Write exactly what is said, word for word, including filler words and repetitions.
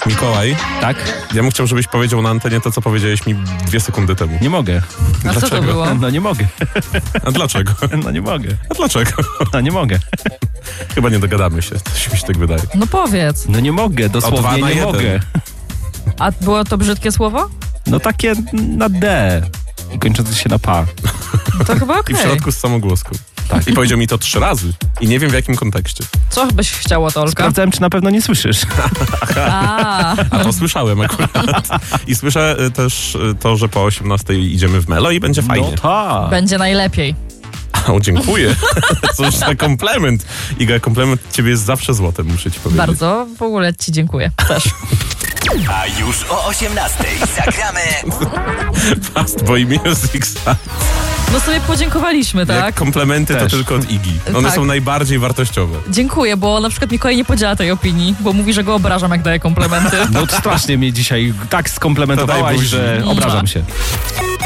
Mikołaj, Tak? ja bym chciał, żebyś powiedział na antenie to, co powiedziałeś mi dwie sekundy temu. Nie mogę. A co to Dlaczego? było? No nie mogę. A dlaczego? No nie mogę. A dlaczego? No nie mogę. Chyba nie dogadamy się, coś mi się tak wydaje. No powiedz. No nie mogę, O dwa dosłownie na nie jeden. mogę. A było to brzydkie słowo? No takie na D i kończące się na P. To chyba I okej. w środku z samogłoską. Tak. I powiedział mi to trzy razy. I nie wiem w jakim kontekście. Co byś chciał od Olka? Sprawdzałem, czy na pewno nie słyszysz. A, A to słyszałem akurat. I słyszę y, też y, to, że po osiemnastej idziemy w Melo i będzie fajnie. No tak. będzie najlepiej. O, dziękuję. Cóż za komplement. Iga, komplement ciebie jest zawsze złotem, muszę ci powiedzieć. Bardzo w ogóle ci dziękuję. Też. A już o osiemnastej zagramy Fast Boy Music. No sobie podziękowaliśmy, tak? Jak komplementy Też. to tylko od Igi. One Tak. są najbardziej wartościowe. Dziękuję, bo na przykład Mikołaj nie podziela tej opinii, bo mówi, że go obrażam, jak daje komplementy. No strasznie mnie dzisiaj tak skomplementowałaś, To daj buzi. że obrażam się.